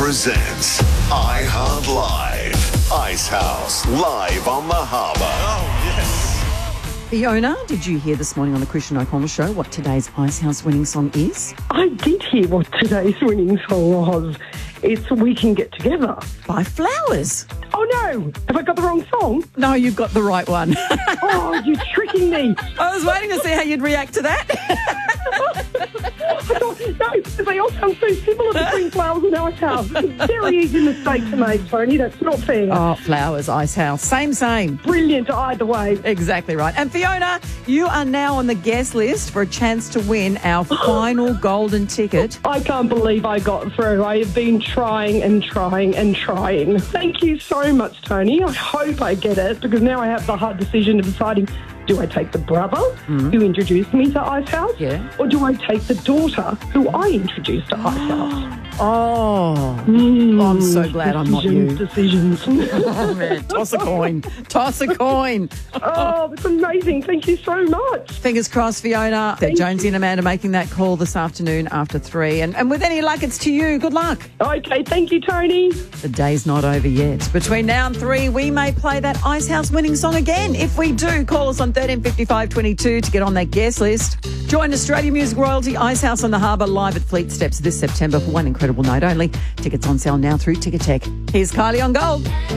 presents iHeart Live. Ice House, live on the harbour. Oh, yes. Fiona, did you hear this morning on the Christian O'Connell Show what today's Ice House winning song is? I did hear what today's winning song was. It's We Can Get Together. By Flowers. Oh no, have I got the wrong song? No, you've got the right one. Oh, you're tricking me. I was waiting to see how you'd react to that. I thought, no, because they all sound so similar between Flowers and Ice House. It's a very easy mistake to make, Tony. That's not fair. Oh, Flowers, Ice House. Same. Brilliant either way. Exactly right. And Fiona, you are now on the guest list for a chance to win our final golden ticket. I can't believe I got through. I have been trying and trying and trying. Thank you so much, Tony. I hope I get it, because now I have the hard decision of deciding, do I take the brother who introduced me to Ice House? Yeah. Or do I take the daughter who I introduced to Ice House? Oh, I'm so glad I'm not you. Decisions. Oh, man. Toss a coin. Oh, that's amazing. Thank you so much. Fingers crossed, Fiona, that Jonesy and Amanda making that call this afternoon after 3. And with any luck, it's to you. Good luck. Okay, thank you, Tony. The day's not over yet. Between now and 3, we may play that Ice House winning song again. If we do, call us on 1355 22 to get on that guest list. Join Australian music royalty Ice House on the Harbour live at Fleet Steps this September for one incredible night only. Tickets on sale now through Ticketek. Here's Kylie on Gold.